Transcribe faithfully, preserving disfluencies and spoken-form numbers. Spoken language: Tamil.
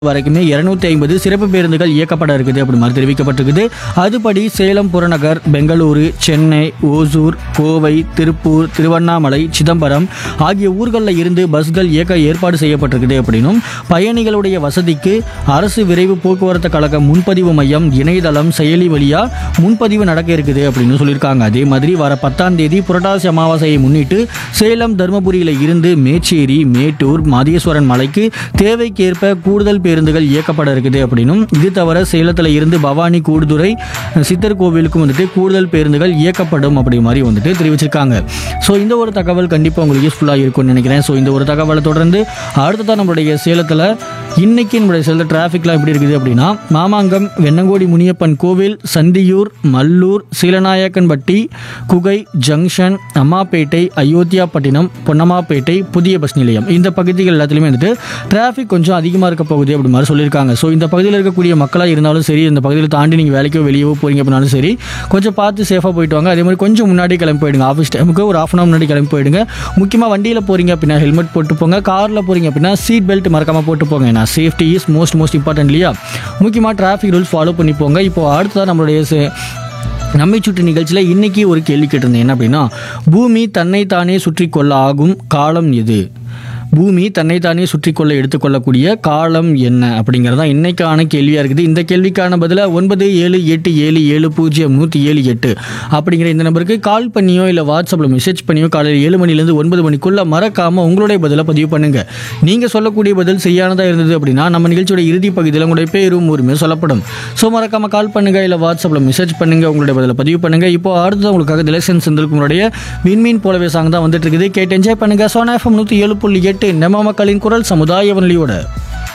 வரைக்குமே இருநூத்தி ஐம்பது சிறப்பு பேருந்துகள் இயக்கப்பட இருக்குது அப்படி மாதிரி தெரிவிக்கப்பட்டிருக்குது. அதுபடி சேலம் புறநகர், பெங்களூரு, சென்னை, ஓசூர், கோவை, திருப்பூர், திருவண்ணாமலை, சிதம்பரம் ஆகிய ஊர்களில் இருந்து பஸ்கள் இயக்க ஏற்பாடு செய்யப்பட்டிருக்குது அப்படின்னும் பயணிகளுடைய வசதிக்கு அரசு விரைவு போக்குவரத்து கழக முன்பதிவு மையம் இணையதளம் செயலி வழியா முன்பதிவு நடக்க இருக்குது அப்படின்னு சொல்லியிருக்காங்க. அதே மாதிரி வர பத்தாம் தேதி புரட்டாசி அமாவாசையை முன்னிட்டு சேலம், தருமபுரியில இருந்து மேச்சேரி, மேட்டூர், மாதேஸ்வரன் மலைக்கு தேவைக்கேற்ப கூடுதல் பேருந்துகள் இயக்கப்பட இருக்குது அப்படின்னும் இது தவிர சேலத்தில் இருந்து பவானி, கூடுதுறை, சித்தர் கோவிலுக்கும் வந்துட்டு கூடுதல் பேருந்துகள் இயக்கப்படும் அப்படி மாதிரி வந்துட்டு தெரிவிச்சிருக்காங்க. ஸோ இந்த ஒரு தகவல் கண்டிப்பாக உங்களுக்கு யூஸ்ஃபுல்லாக இருக்கும்னு நினைக்கிறேன். ஸோ இந்த ஒரு தகவலை தொடர்ந்து அடுத்ததான் நம்மளுடைய சேலத்தில் இன்னைக்கு நம்மளுடைய சேலத்தில் டிராஃபிக்லாம் எப்படி இருக்குது அப்படின்னா, மாமாங்கம், வெண்ணங்கோடி முனியப்பன் கோவில், சந்தியூர், மல்லூர், சீலநாயக்கன்பட்டி, குகை ஜங்ஷன், அம்மாப்பேட்டை, அயோத்தியாப்பட்டினம், பொன்னம்மாப்பேட்டை, புதிய பஸ் நிலையம் இந்த பகுதிகள் எல்லாத்துலேயுமே வந்துட்டு டிராஃபிக் கொஞ்சம் அதிகமாக இருக்க போகுது அப்படி மாதிரி சொல்லியிருக்காங்க. ஸோ இந்த பகுதியில் இருக்கக்கூடிய மக்களாக இருந்தாலும் சரி, இந்த பகுதியில் தாண்டி நீங்கள் வேலைக்கோ வெளியவோ போகிறீங்க அப்படின்னாலும் சரி, கொஞ்சம் பார்த்து சேஃபாக போயிட்டு வாங்க. அதே மாதிரி கொஞ்சம் முன்னாடி கிளம்பி போயிடுங்க. ஆஃபீஸ் டைமுக்கு ஒரு ஆஃப் அன் அவர் முன்னாடி கிளம்பி போயிடுங்க. முக்கியமாக வண்டியில் போகிறீங்க அப்படின்னா ஹெல்மெட் போட்டு போங்க. காரில் போகிறீங்க அப்படின்னா சீட் பெல்ட் மறக்காமல் போட்டு போங்க. ஏன்னா safety is most most important இல்லையா? முக்கியமாக டிராஃபிக் ரூல்ஸ் ஃபாலோ பண்ணி போங்க. இப்போ அடுத்ததான் நம்மளுடைய நம்மை சுற்றி நிகழ்ச்சியில் இன்றைக்கி ஒரு கேள்வி கேட்டிருந்தேன். என்ன அப்படின்னா, பூமி தன்னை தானே சுற்றி கொள்ள ஆகும் காலம் எது? பூமி தன்னைத்தானே சுற்றி கொள்ள எடுத்துக்கொள்ளக்கூடிய காலம் என்ன அப்படிங்கிறதான் இன்னைக்கான கேள்வியாக இருக்குது. இந்த கேள்விக்கான பதில ஒன்பது ஏழு எட்டு ஏழு ஏழு பூஜ்ஜியம் நூற்றி ஏழு எட்டு அப்படிங்கிற இந்த நம்பருக்கு கால் பண்ணியோ இல்லை வாட்ஸ்அப்பில் மெசேஜ் பண்ணியோ காலையில் ஏழு மணிலேருந்து ஒன்பது மணிக்குள்ளே மறக்காமல் உங்களுடைய பதிலை பதிவு பண்ணுங்கள். நீங்கள் சொல்லக்கூடிய பதில் சரியானதாக இருந்தது அப்படின்னா நம்ம நிகழ்ச்சியோட இறுதி பகுதியில் உங்களுடைய பேரும் ஊருமே சொல்லப்படும். ஸோ மறக்காமல் கால் பண்ணுங்கள், இல்லை வாட்ஸ்அப்பில் மெசேஜ் பண்ணுங்கள், உங்களுடைய பதிலை பதிவு பண்ணுங்கள். இப்போ அடுத்தது உங்களுக்காக திலக்ஷன் செந்தில் குமாரோடைய விண்மீன் போலவே சாங் தான் வந்துட்டு இருக்குது. கேட்டு என்ஜாய் பண்ணுங்கள். சோனா எஃப்எம் நூற்றி ஏழு புள்ளி எட்டு நம்ம மக்களின் குரல் சமுதாய வானொலியோட.